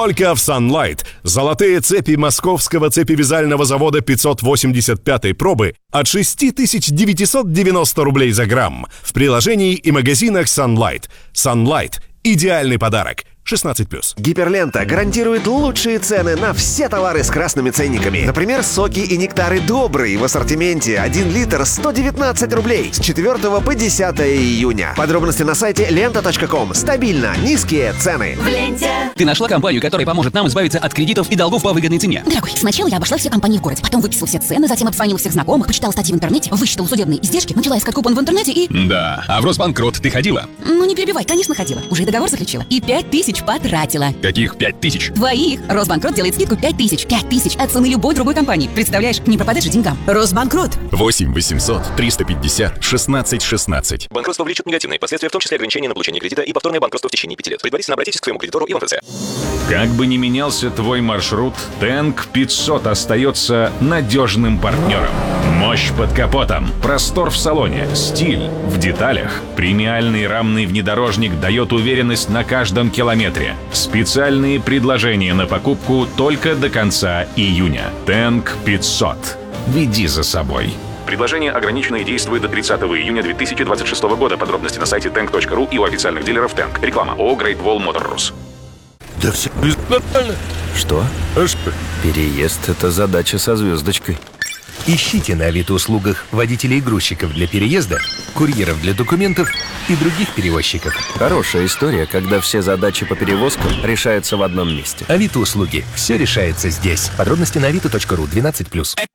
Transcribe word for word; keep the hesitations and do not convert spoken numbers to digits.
Только в Sunlight. Золотые цепи московского цепевязального завода пятьсот восемьдесят пятой пробы от шесть тысяч девятьсот девяносто рублей за грамм. В приложении и магазинах Sunlight. Sunlight – идеальный подарок. шестнадцать плюс. Гиперлента гарантирует лучшие цены на все товары с красными ценниками. Например, соки и нектары «Добрый» в ассортименте один литр сто девятнадцать рублей с четвёртого по десятое июня. Подробности на сайте лента точка ком. Стабильно низкие цены. В ленте. Ты нашла компанию, которая поможет нам избавиться от кредитов и долгов по выгодной цене? Дорогой, сначала я обошла все компании в городе, потом выписала все цены, затем обзвонила всех знакомых, почитала статьи в интернете, высчитала судебные издержки, начала искать купон в интернете и... Да, а в Росбанкрот ты ходила? Ну не перебивай, конечно ходила. Уже и договор заключила. И пять тысяч потратила. Каких пять тысяч? Твоих. Росбанкрот делает скидку пять тысяч. пять тысяч от цены любой другой компании. Представляешь, не пропадать же деньгам. Росбанкрот. восемь восемьсот триста пятьдесят шестнадцать шестнадцать. Банкротство влечет негативные последствия, в том числе ограничение на получение кредита и повторное банкротство в течение пяти лет. Предварительно обратитесь к своему кредитору и в МФЦ. Как бы ни менялся твой маршрут, Тэнк пятьсот остается надежным партнером. Мощь под капотом, простор в салоне, стиль в деталях. Премиальный рамный внедорожник дает уверенность на каждом километре. Специальные предложения на покупку только до конца июня. Тэнк пятьсот. Веди за собой. Предложение ограничено и действует до тридцатого июня две тысячи двадцать шестого года. Подробности на сайте тэнк точка ру и у официальных дилеров Тэнк. Реклама ООО Great Wall Motor. Да все нормально. Что? А что? Переезд — это задача со звездочкой. Ищите на Авито-услугах водителей и грузчиков для переезда, курьеров для документов и других перевозчиков. Хорошая история, когда все задачи по перевозкам решаются в одном месте. Авито-услуги. Все решается здесь. Подробности на авито точка ру. двенадцать плюс.